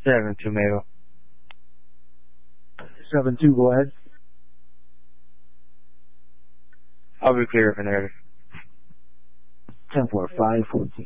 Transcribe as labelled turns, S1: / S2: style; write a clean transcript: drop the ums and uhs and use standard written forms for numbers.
S1: 7-2, Mabel.
S2: 7-2, go ahead.
S1: I'll be clear for narrative.
S2: 10-4, 5-14.